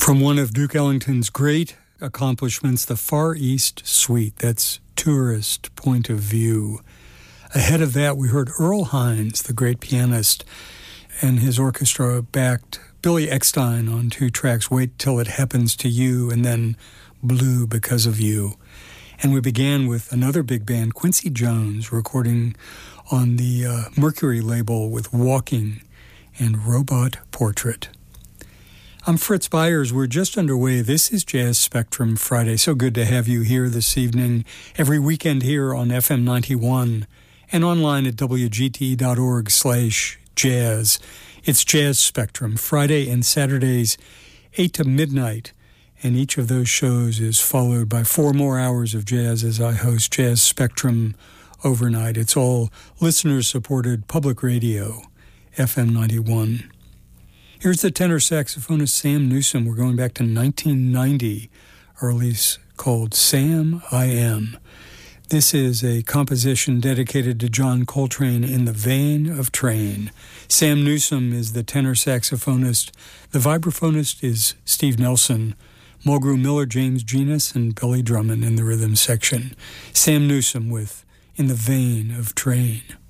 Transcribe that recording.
From one of Duke Ellington's great accomplishments, the Far East Suite. That's Tourist Point of View. Ahead of that, we heard Earl Hines, the great pianist, and his orchestra backed Billy Eckstine on 2 tracks, Wait Till It Happens to You, and then Blue Because of You. And we began with another big band, Quincy Jones, recording on the Mercury label with Walking and Robot Portrait. I'm Fritz Byers. We're just underway. This is Jazz Spectrum Friday. So good to have you here this evening, every weekend here on FM 91 and online at wgt.org/jazz. It's Jazz Spectrum, Friday and Saturdays, 8 to midnight. And each of those shows is followed by 4 more hours of jazz as I host Jazz Spectrum overnight. It's all listener-supported public radio, FM 91. Here's the tenor saxophonist Sam Newsom. We're going back to 1990, a release called Sam I Am. This is a composition dedicated to John Coltrane, In the Vein of Train. Sam Newsom is the tenor saxophonist. The vibraphonist is Steve Nelson. Mulgrew Miller, James Genus, and Billy Drummond in the rhythm section. Sam Newsom with In the Vein of Train.